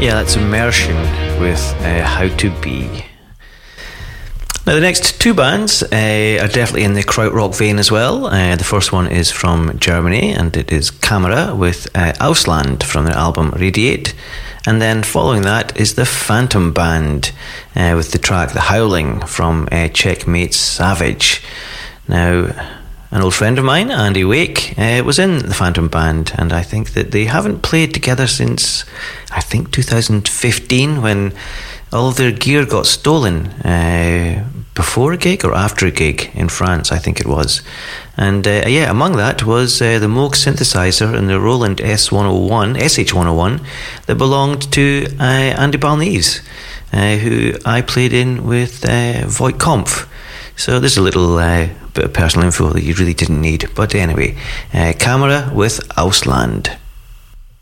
Yeah, that's Immersion with How to Be. Now, the next two bands are definitely in the krautrock vein as well. The first one is from Germany, and it is Camera with Ausland from their album Radiate. And then following that is the Phantom Band with the track The Howling from Checkmate's Savage. Now, an old friend of mine, Andy Wake, was in the Phantom Band, and I think that they haven't played together since, I think, 2015, when all of their gear got stolen before a gig or after a gig in France, I think it was. And among that was the Moog synthesizer and the Roland SH101 that belonged to Andy Balnies, who I played in with Voigt Kampf. So there's a little bit of personal info that you really didn't need. But anyway, Camera with Ausland.